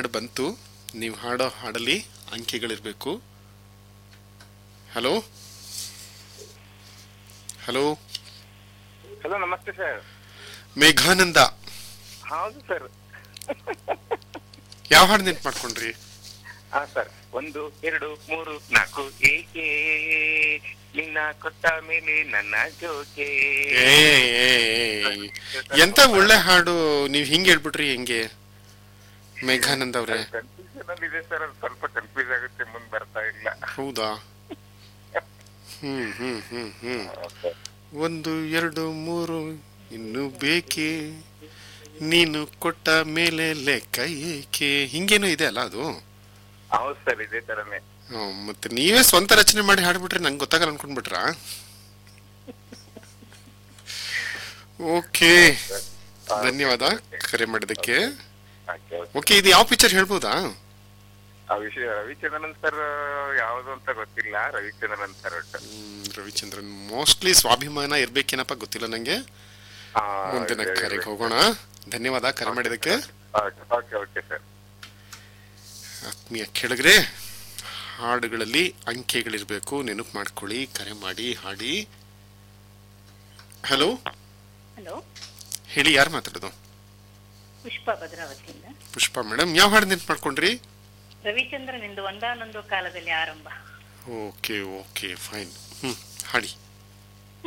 ಹಾಡು ಬಂತು. ನೀವು ಹಾಡೋ ಹಾಡಲ್ಲಿ ಅಂಕೆಗಳಿರಬೇಕು. ಹಲೋ ಹಲೋ ಹಲೋ, ನಮಸ್ತೆ ಸರ್. ಮೇಘಾನಂದ. ಹೌದು ಸರ್. ಯಾವ ಹಾಡು ನೆನ್ಪು ಮಾಡ್ಕೊಂಡ್ರಿ? ಹಾ ಸರ್, 1 2 3 4 ಏಕೆ ನಿನ್ನ ಕೊಟ್ಟ ಮೇಲೆ ನನ್ನ ಜೋಕೆ. ಏ ಎಂತ ಒಳ್ಳೆ ಹಾಡು. ನೀವ್ ಹಿಂಗ್ ಹೇಳ್ಬಿಟ್ರಿ ಹೆಂಗೆ ಮೇಘಾನಂದ್ ಅವ್ರೆ? ಕನ್ಫ್ಯೂಷನ್ ಅಲ್ಲಿ ಇದೆ ಸರ್, ಅದು ಸ್ವಲ್ಪ ಕನ್ಫ್ಯೂಸ್ ಆಗುತ್ತೆ, ಮುಂದ್ ಬರ್ತಾ ಇಲ್ಲ. ಹೌದಾ? ಹ್ಮ್ ಹ್ಮ್ ಹ್ಮ್ ಹ್ಮ್ 1 2 3 ಇನ್ನು ಬೇಕೆ ನೀನು ಕೊಟ್ಟ ಮೇಲೆ ಲೆಕ್ಕ ಏಕೆ, ಹಿಂಗೇನೋ ಇದೆ ಅಲ್ಲ ಅದು? ಹೌದು ಸರ್, ಇದೇ ತರನೇ. ಮತ್ತೆ ನೀವೇ ಸ್ವಂತ ರಚನೆ ಮಾಡಿ ಹಾಡ್ಬಿಟ್ರೆ ನಂಗೆ ಗೊತ್ತಾಗಲ್ಲ ಅನ್ಕೊಂಡ್ಬಿಟ್ರಾ? ಓಕೆ, ಧನ್ಯವಾದ ಕರೆ ಮಾಡಿದಕ್ಕೆ. ಓಕೆ, ಇದು ಯಾವ ಪಿಕ್ಚರ್ ಹೇಳ್ಬೋದಾ? ಆ ವಿಷಯ ರವಿಚಂದ್ರನ್ ಸರ್ ಯಾವುದು ಅಂತ ಗೊತ್ತಿಲ್ಲ. ರವಿಚಂದ್ರನ್ ಸರ್ ರವಿಚಂದ್ರನ್ ಮೋಸ್ಟ್ಲಿ ಸ್ವಾಭಿಮಾನ ಇರ್ಬೇಕೇನಪ್ಪ, ಗೊತ್ತಿಲ್ಲ ನಂಗೆ. ಮುಂದಿನ ಕರೆಗೆ ಹೋಗೋಣ. ಧನ್ಯವಾದ ಕರೆ ಮಾಡಿದಕ್ಕೆ. ಆತ್ಮೀಯ ಕೇಳಿದ್ರೆ, ಹಾಡುಗಳಲ್ಲಿ ಅಂಕೆಗಳಿರ್ಬೇಕು, ನೆನಪು ಮಾಡ್ಕೊಳ್ಳಿ, ಕರೆ ಮಾಡಿ ಹಾಡಿ. ಹಲೋ ಹಲೋ, ಹೇಳಿ, ಯಾರು ಮಾತಾಡೋದು? ಪುಷ್ಪ, ಭದ್ರಾವತಿಯಿಂದ. ಪುಷ್ಪ ಮೇಡಮ್, ಯಾವ ಹಾಡು ನೆನಪು ಮಾಡ್ಕೊಂಡ್ರಿ? ರವಿಚಂದ್ರನ್ ಇಂದು ಒಂದಾನೊಂದು ಕಾಲದಲ್ಲಿ ಆರಂಭ. Okay okay, fine. ಹಾಡಿ.